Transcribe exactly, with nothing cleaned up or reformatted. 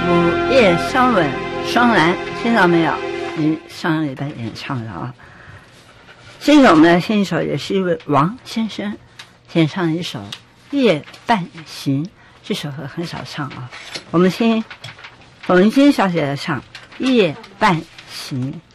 午夜相吻双蓝，听到没有？你上个礼拜演唱的啊。这首我们来听一首，也是一位王先生演唱一首《夜半行》，这首歌很少唱啊。我们听冯云金小姐来唱《夜半行》。